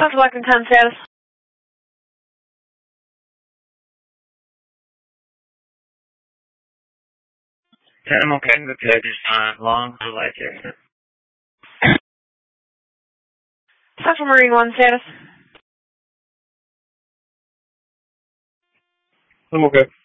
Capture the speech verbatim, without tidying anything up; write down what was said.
Central Lexington ten status. ten, I'm okay with the just on long blue lights here. Central Marine one status. I'm okay.